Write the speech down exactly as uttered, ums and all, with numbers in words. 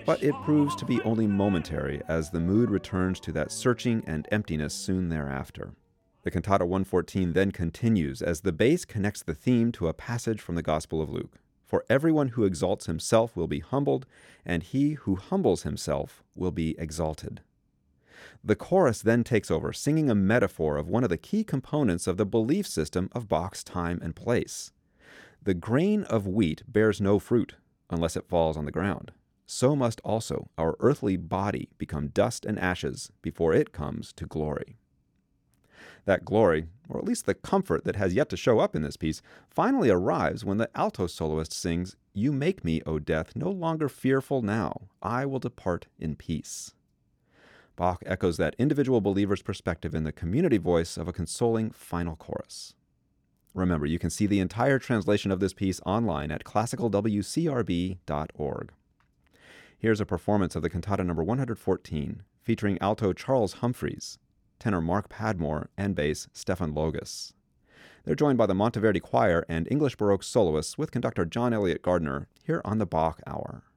But it proves to be only momentary as the mood returns to that searching and emptiness soon thereafter. The Cantata one fourteen then continues as the bass connects the theme to a passage from the Gospel of Luke. For everyone who exalts himself will be humbled, and he who humbles himself will be exalted. The chorus then takes over, singing a metaphor of one of the key components of the belief system of Bach's time and place. The grain of wheat bears no fruit unless it falls on the ground. So must also our earthly body become dust and ashes before it comes to glory. That glory, or at least the comfort that has yet to show up in this piece, finally arrives when the alto soloist sings, "You make me, O death, no longer fearful now. I will depart in peace." Bach echoes that individual believer's perspective in the community voice of a consoling final chorus. Remember, you can see the entire translation of this piece online at classical w c r b dot org. Here's a performance of the Cantata number one fourteen, featuring alto Charles Humphreys, tenor Mark Padmore, and bass Stefan Logus. They're joined by the Monteverdi Choir and English Baroque soloists with conductor John Elliott Gardner here on the Bach Hour.